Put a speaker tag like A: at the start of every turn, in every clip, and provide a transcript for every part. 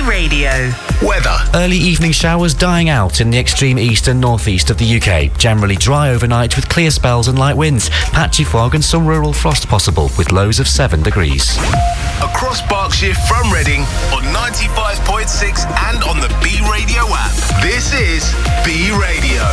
A: Radio.
B: Weather.
C: Early evening showers dying out in the extreme east and northeast of the UK. Generally dry overnight with clear spells and light winds. Patchy fog and some rural frost possible with lows of 7 degrees.
B: Across Berkshire from Reading on 95.6 and on the B Radio app. This is B Radio.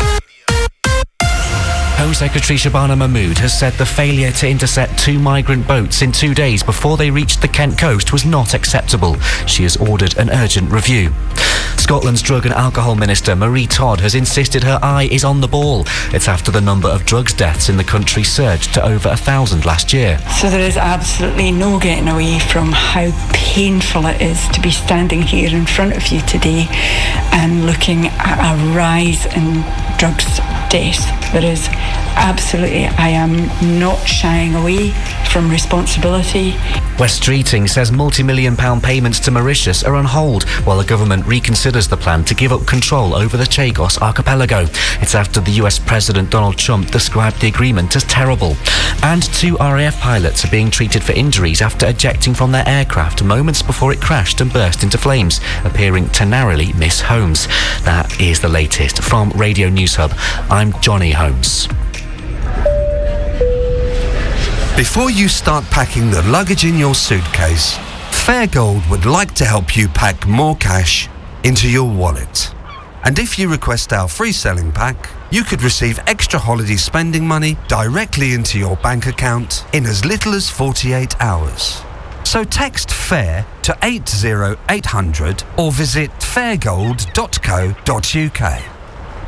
C: Home Secretary Shabana Mahmood has said the failure to intercept 2 migrant boats in 2 days before they reached the Kent coast was not acceptable. She has ordered an urgent review. Scotland's Drug and Alcohol Minister Marie Todd has insisted her eye is on the ball. It's after the number of drugs deaths in the country surged to over 1,000 last year.
D: So there is absolutely no getting away from how painful it is to be standing here in front of you today and looking at a rise in drugs death. There is absolutely, I am not shying away from responsibility.
C: West Streeting says multi-million-pound payments to Mauritius are on hold while the government reconsiders the plan to give up control over the Chagos archipelago. It's after the US President Donald Trump described the agreement as terrible. And 2 RAF pilots are being treated for injuries after ejecting from their aircraft moments before it crashed and burst into flames, appearing to narrowly miss homes. That is the latest from Radio News Hub. I'm Johnny Holmes.
E: Before you start packing the luggage in your suitcase, Fairgold would like to help you pack more cash into your wallet. And if you request our free selling pack, you could receive extra holiday spending money directly into your bank account in as little as 48 hours. So text FAIR to 80800 or visit fairgold.co.uk.